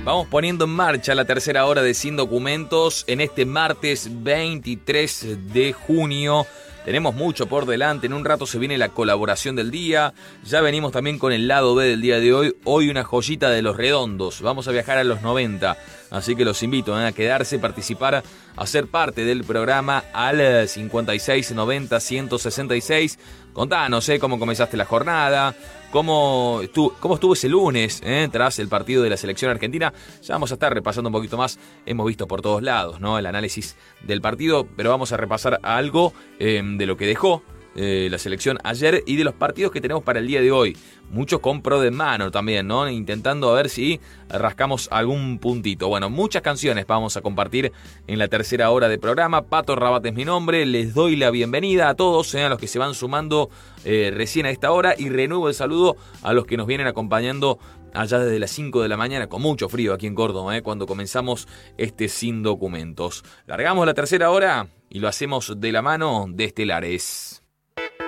Vamos poniendo en marcha la tercera hora de Sin Documentos en este martes 23 de junio. Tenemos mucho por delante, en un rato se viene la colaboración del día, ya venimos también con el lado B del día de hoy, hoy una joyita de Los Redondos, vamos a viajar a los 90, así que los invito a quedarse, participar, a ser parte del programa al 56 90 166, contanos cómo comenzaste la jornada, cómo estuvo ese lunes tras el partido de la selección argentina. Ya vamos a estar repasando un poquito más, hemos visto por todos lados, ¿no?, el análisis del partido, pero vamos a repasar algo de lo que dejó la selección ayer y de los partidos que tenemos para el día de hoy. Muchos con pro de mano también, ¿no?, intentando a ver si rascamos algún puntito. Bueno, muchas canciones vamos a compartir en la tercera hora de programa. Pato Rabat es mi nombre, les doy la bienvenida a todos, a los que se van sumando recién a esta hora, y renuevo el saludo a los que nos vienen acompañando allá desde las 5 de la mañana, con mucho frío aquí en Córdoba, cuando comenzamos este Sin Documentos. Largamos la tercera hora y lo hacemos de la mano de Estelares.